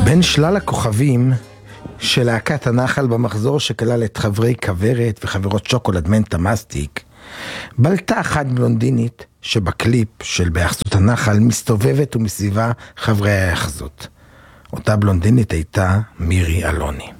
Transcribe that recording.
בין שלל הכוכבים של להקת הנחל במחזור שכלל את חברי כברת וחברות שוקולד מנטה מסטיק, בלטה אחת בלונדינית שבקליפ של בהיאחזות הנחל מסתובבת ומסביבה חברי ההיאחזות. אותה בלונדינית הייתה מירי אלוני.